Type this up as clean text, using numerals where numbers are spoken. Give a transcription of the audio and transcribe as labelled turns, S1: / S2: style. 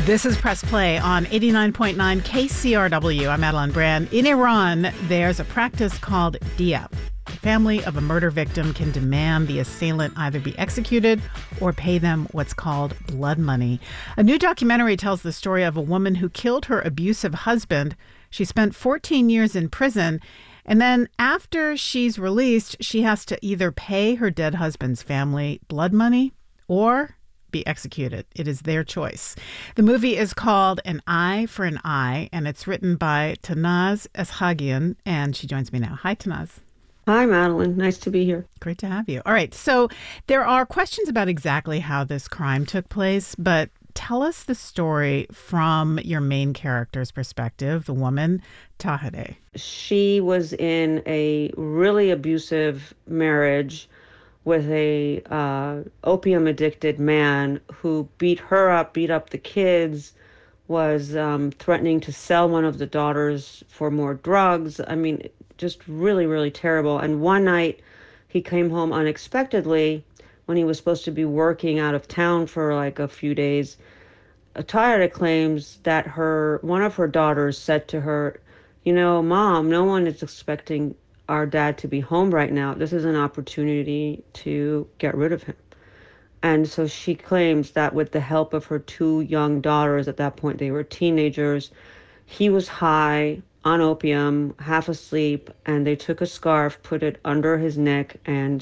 S1: This is Press Play on 89.9 KCRW. I'm Madeline Brand. In Iran, there's a practice called diya. The family of a murder victim can demand the assailant either be executed or pay them what's called blood money. A new documentary tells the story of a woman who killed her abusive husband. She spent 14 years in prison, and then after she's released, she has to either pay her dead husband's family blood money or be executed. It is their choice. The movie is called An Eye for an Eye, and it's written by Tanaz Eshagian, and she joins me now. Hi, Tanaz.
S2: Hi, Madeline. Nice to be here.
S1: Great to have you. All right, so there are questions about exactly how this crime took place, but tell us the story from your main character's perspective, the woman, Tahireh.
S2: She was in a really abusive marriage with a opium addicted man who beat her up, beat up the kids, was threatening to sell one of the daughters for more drugs. I mean, just really, really terrible. And one night he came home unexpectedly when he was supposed to be working out of town for like a few days. Tahireh claims that one of her daughters said to her, "You know, Mom, no one is expecting our dad to be home right now. This is an opportunity to get rid of him." And so she claims that with the help of her two young daughters, at that point they were teenagers, he was high on opium, half asleep, and they took a scarf, put it under his neck, and